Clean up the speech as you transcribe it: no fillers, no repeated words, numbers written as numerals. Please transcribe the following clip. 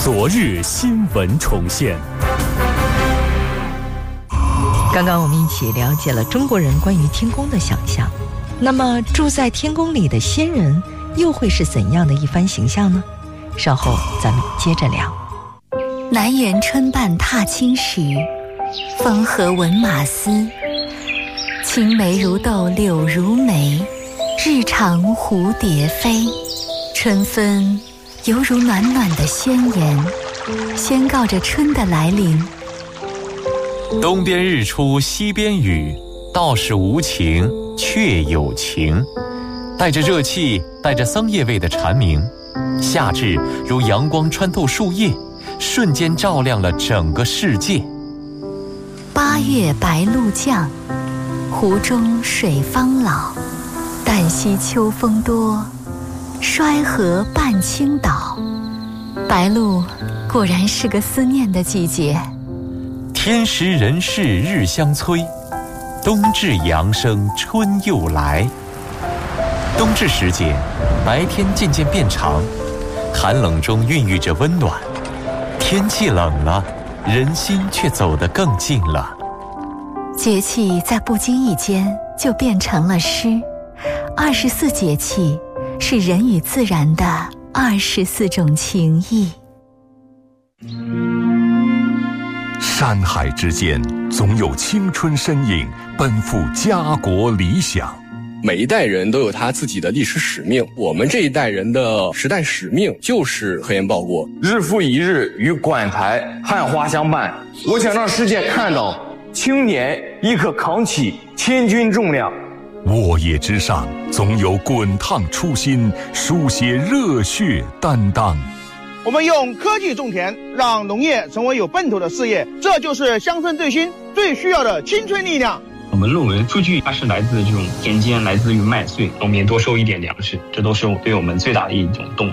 昨日新闻重现。 刚刚我们一起了解了中国人关于天宫的想象，那么住在天宫里的仙人又会是怎样的一番形象呢？稍后咱们接着聊。 南园春半踏青时，风和闻马嘶。青梅如豆柳如眉，日长蝴蝶飞。春分犹如暖暖的宣言，宣告着春的来临。 东边日出西边雨，道是无晴却有晴。带着热气，带着桑叶味的蝉鸣，夏至如阳光穿透树叶，瞬间照亮了整个世界。 八月白露降，湖中水方老。旦夕秋风多，衰河半倾倒。白露果然是个思念的季节。 天时人事日相催，冬至阳生春又来。冬至时节，白天渐渐变长，寒冷中孕育着温暖。天气冷了，人心却走得更近了。 节气在不经意间就变成了诗。24节气是人与自然的24种情谊。 山海之间，总有青春身影奔赴家国理想。 每一代人都有他自己的历史使命，我们这一代人的时代使命就是科研报国。 日复一日与馆台汉花相伴，我想让世界看到青年亦可扛起千钧重量。 沃野之上，总有滚烫初心，书写热血担当。 我们用科技种田，让农业成为有奔头的事业，这就是乡村振兴最需要的青春力量。 我们论文数据它是来自这种田间，来自于麦穗，农民多收一点粮食，这都是对我们最大的一种动力。